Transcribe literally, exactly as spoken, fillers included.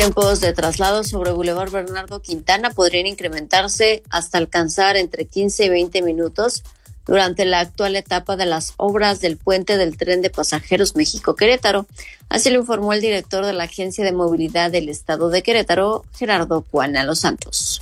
Tiempos de traslado sobre Boulevard Bernardo Quintana podrían incrementarse hasta alcanzar entre quince y veinte minutos durante la actual etapa de las obras del puente del tren de pasajeros México-Querétaro. Así lo informó el director de la Agencia de Movilidad del Estado de Querétaro, Gerardo Cuana Los Santos.